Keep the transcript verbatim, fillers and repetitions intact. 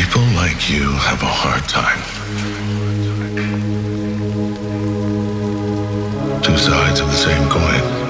People like you have a hard time. Two sides of the same coin.